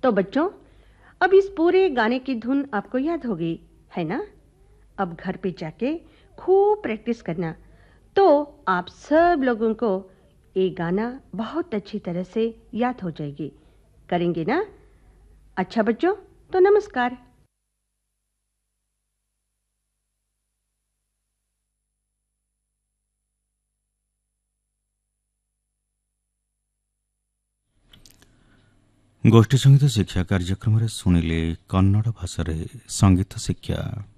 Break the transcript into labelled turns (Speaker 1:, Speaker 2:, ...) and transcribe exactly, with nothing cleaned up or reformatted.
Speaker 1: तो बच्चों, अब इस पूरे गाने की धुन आपको याद हो गई है ना? अब घर पे जाके खूब प्रैक्टिस करना, तो आप सब लोगों को ये गाना बहुत अच्छी तरह से याद हो जाएगी। करेंगे ना? अच्छा बच्चों, तो नमस्कार।
Speaker 2: ଗୋଷ୍ଠୀ ସଙ୍ଗୀତ ଶିକ୍ଷା କାର୍ଯ୍ୟକ୍ରମରେ ଶୁଣିଲେ କନ୍ନଡ଼ ଭାଷାରେ ସଙ୍ଗୀତ ଶିକ୍ଷା।